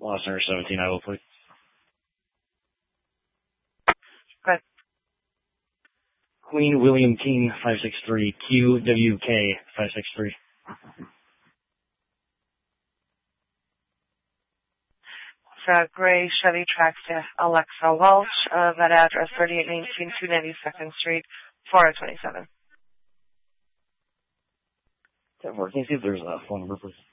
Lost number 17, I will please. Good. Queen William King 563, QWK 563. Gray Chevy Traxxas Alexa Welch, that address 3819 292nd Street, Florida 27. Can you see if there's a phone number, please?